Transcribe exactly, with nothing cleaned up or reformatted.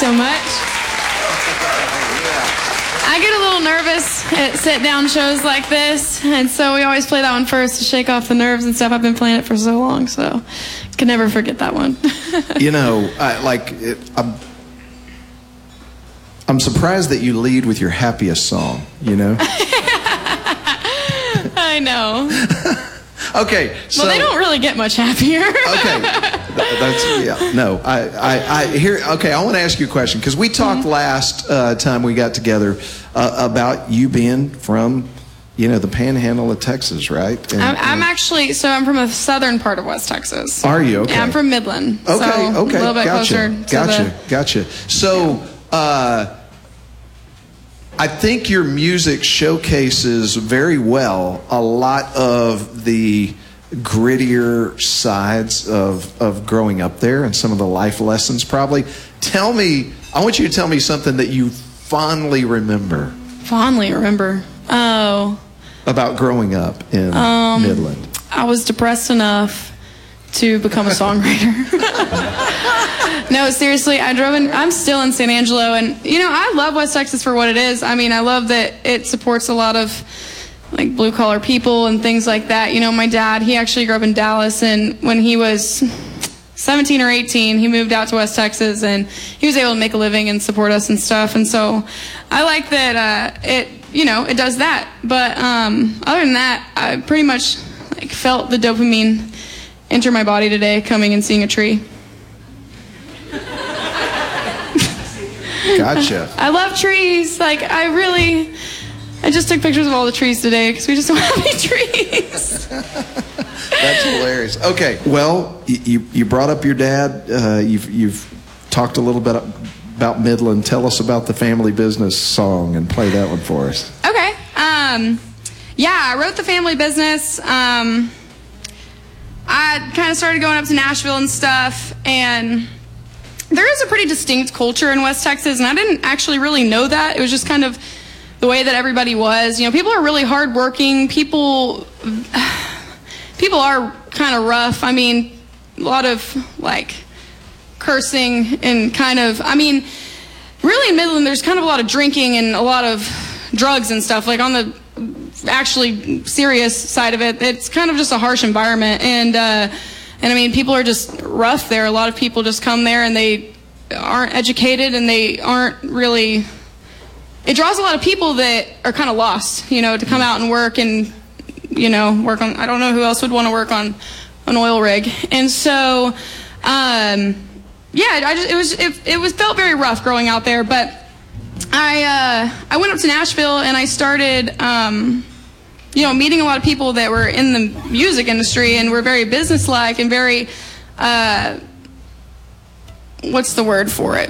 so much. I get a little nervous at sit-down shows like this, and so we always play that one first to shake off the nerves and stuff. I've been playing it for so long, so can never forget that one. You know, I, like, it, I'm, I'm surprised that you lead with your happiest song, you know? I know. Okay, so... Well, they don't really get much happier. Okay, that's, yeah, no, I, I, I here, okay, I want to ask you a question, because we talked mm-hmm. last uh, time we got together uh, about you being from, you know, the panhandle of Texas, right? And, I'm, I'm and, actually, so I'm from a southern part of West Texas. Are you? Okay. Yeah, I'm from Midland. Okay, so okay, a little bit gotcha, closer to gotcha, the, gotcha. So, yeah. uh, I think your music showcases very well a lot of the grittier sides of, of growing up there and some of the life lessons probably. Tell me, I want you to tell me something that you fondly remember. Fondly remember? Oh. About growing up in um, Midland. I was depressed enough to become a songwriter. No, seriously, I drove in, I'm still in San Angelo, and, you know, I love West Texas for what it is. I mean, I love that it supports a lot of, like, blue-collar people and things like that. You know, my dad, he actually grew up in Dallas, and when he was seventeen or eighteen, he moved out to West Texas, and he was able to make a living and support us and stuff, and so I like that uh, it, you know, it does that. But um, other than that, I pretty much, like, felt the dopamine enter my body today coming and seeing a tree. Gotcha. I love trees. Like, I really, I just took pictures of all the trees today because we just don't have any trees. That's hilarious. Okay, well, you you brought up your dad. Uh, you've you've talked a little bit about Midland. Tell us about the Family Business song and play that one for us. Okay. Um, yeah, I wrote the Family Business. Um, I kind of started going up to Nashville and stuff, and there is a pretty distinct culture in West Texas, and I didn't actually really know that. It was just kind of the way that everybody was. You know, people are really hardworking. People, people are kind of rough. I mean, a lot of, like, cursing and kind of, I mean, really in Midland, there's kind of a lot of drinking and a lot of drugs and stuff. Like, on the actually serious side of it, it's kind of just a harsh environment. And, uh, And I mean, people are just rough there. A lot of people just come there and they aren't educated and they aren't really, it draws a lot of people that are kind of lost, you know, to come out and work and, you know, work on, I don't know who else would want to work on an oil rig. And so, um, yeah, I just, it was, it, it was felt very rough growing out there, but I, uh, I went up to Nashville and I started, um, you know, meeting a lot of people that were in the music industry and were very businesslike and very, uh, what's the word for it?